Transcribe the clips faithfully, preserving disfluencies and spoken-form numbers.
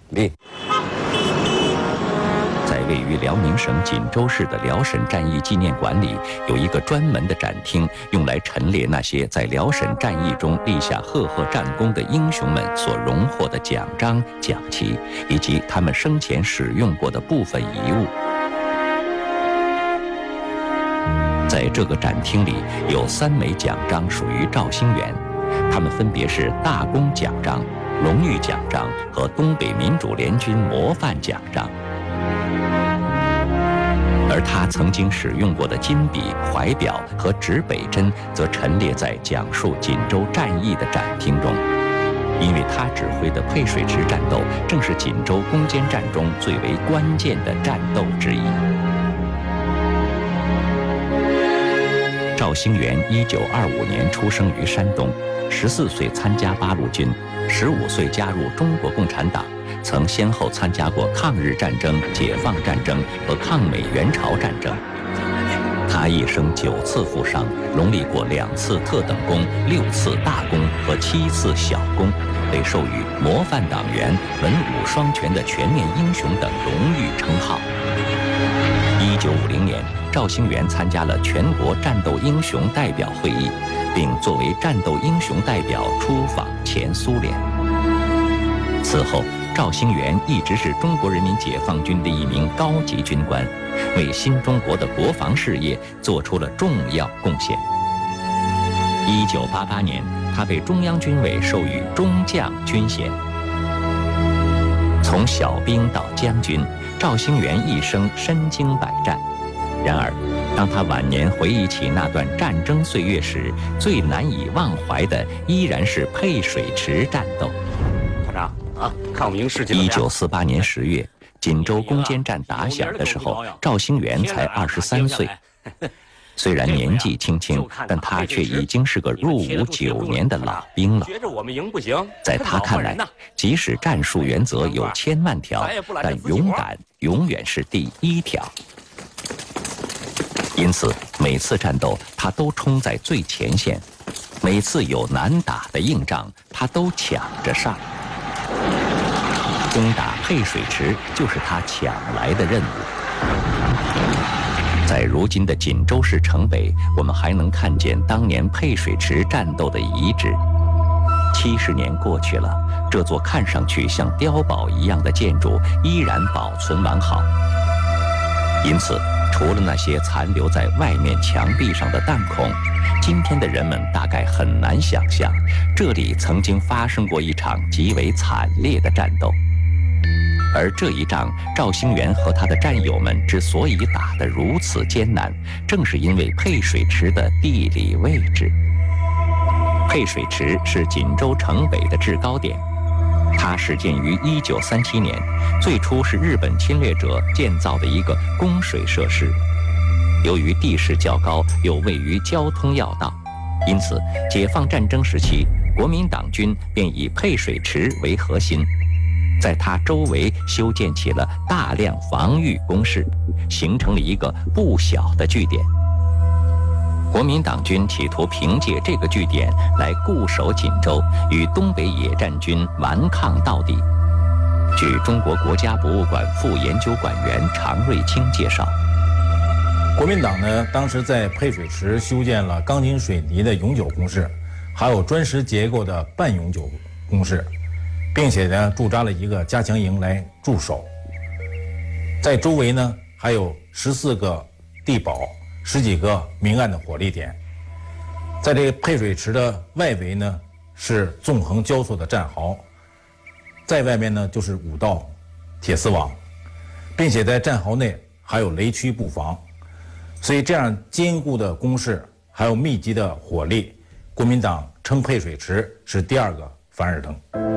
立。在位于辽宁省锦州市的辽沈战役纪念馆里，有一个专门的展厅，用来陈列那些在辽沈战役中立下赫赫战功的英雄们所荣获的奖章、奖旗，以及他们生前使用过的部分遗物。在这个展厅里，有三枚奖章属于赵兴元，它们分别是大功奖章、荣誉奖章和东北民主联军模范奖章。而他曾经使用过的金笔、怀表和指北针，则陈列在讲述锦州战役的展厅中。因为他指挥的配水池战斗，正是锦州攻坚战中最为关键的战斗之一。赵兴元一九二五年出生于山东，十四岁参加八路军，十五岁加入中国共产党。曾先后参加过抗日战争、解放战争和抗美援朝战争。他一生九次负伤，荣立过两次特等功、六次大功和七次小功，被授予模范党员、文武双全的全面英雄等荣誉称号。一九五零年，赵兴元参加了全国战斗英雄代表会议，并作为战斗英雄代表出访前苏联。此后，赵兴元一直是中国人民解放军的一名高级军官，为新中国的国防事业做出了重要贡献。一九八八年，他被中央军委授予中将军衔。从小兵到将军，赵兴元一生身经百战。然而，当他晚年回忆起那段战争岁月时，最难以忘怀的依然是配水池战斗。 团长啊，抗明事迹。 一九四八年十月，锦州攻坚战打响的时候，赵兴元才二十三岁。虽然年纪轻轻，但他却已经是个入伍九年的老兵了。 觉着我们赢不行， 在他看来，即使战术原则有千万条，但勇敢永远是第一条。因此，每次战斗他都冲在最前线，每次有难打的硬仗，他都抢着上。攻打配水池就是他抢来的任务。在如今的锦州市城北，我们还能看见当年配水池战斗的遗址。七十年过去了，这座看上去像碉堡一样的建筑依然保存完好。因此，除了那些残留在外面墙壁上的弹孔，今天的人们大概很难想象，这里曾经发生过一场极为惨烈的战斗。而这一仗，赵兴元和他的战友们之所以打得如此艰难，正是因为配水池的地理位置。配水池是锦州城北的制高点，它始建于一九三七年，最初是日本侵略者建造的一个供水设施。由于地势较高，又位于交通要道，因此解放战争时期，国民党军便以配水池为核心，在它周围修建起了大量防御工事，形成了一个不小的据点。国民党军企图凭借这个据点来固守锦州，与东北野战军顽抗到底。据中国国家博物馆副研究馆员常瑞清介绍， 国民党呢，当时在配水池修建了钢筋水泥的永久工事，还有砖石结构的半永久工事，并且呢驻扎了一个加强营来驻守。在周围呢还有十四个地堡，十几个明暗的火力点。在这个配水池的外围呢是纵横交错的战壕，在外面呢就是五道铁丝网，并且在战壕内还有雷区布防。所以这样坚固的工事还有密集的火力，国民党称配水池是第二个凡尔登。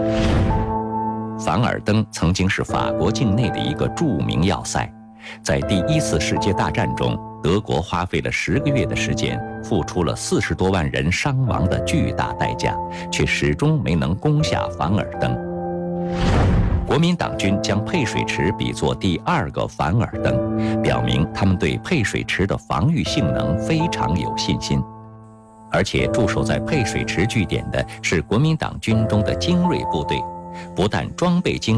凡尔登曾经是法国境内的一个著名要塞，在第一次世界大战中，德国花费了十个月的时间，付出了四十多万人伤亡的巨大代价，却始终没能攻下凡尔登。国民党军将配水池比作第二个凡尔登，表明他们对配水池的防御性能非常有信心。而且驻守在配水池据点的是国民党军中的精锐部队，不但装备精